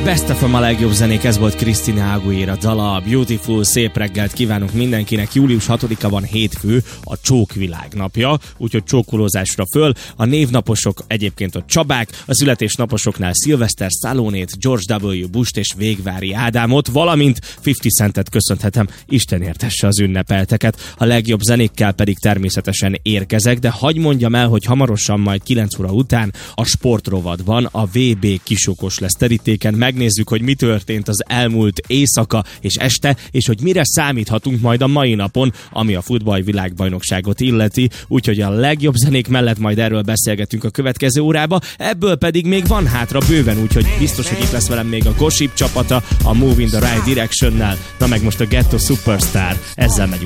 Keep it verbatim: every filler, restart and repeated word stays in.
Best of a legjobb zenék, ez volt Christina Aguilera dala, Beautiful, szép reggelt kívánunk mindenkinek. Július hatodika van, hétfő, a csókvilág napja, úgyhogy csókolózásra föl. A névnaposok egyébként a Csabák, a születésnaposoknál Sylvester Stallone-t, George W. Bush-t és Végvári Ádámot, valamint fifty Centet köszönhetem, Isten értesse az ünnepelteket. A legjobb zenékkel pedig természetesen érkezek, de hagy mondjam el, hogy hamarosan majd kilenc óra után a sportrovatban a vé bé kisokos lesz terítéken. Megnézzük, hogy mi történt az elmúlt éjszaka és este, és hogy mire számíthatunk majd a mai napon, ami a futball világbajnokságot illeti. Úgyhogy a legjobb zenék mellett majd erről beszélgetünk a következő órába, ebből pedig még van hátra bőven, úgyhogy biztos, hogy itt lesz velem még a Gossip csapata, a Move in the Right Directionnel, na meg most a Ghetto Superstar, ezzel megyünk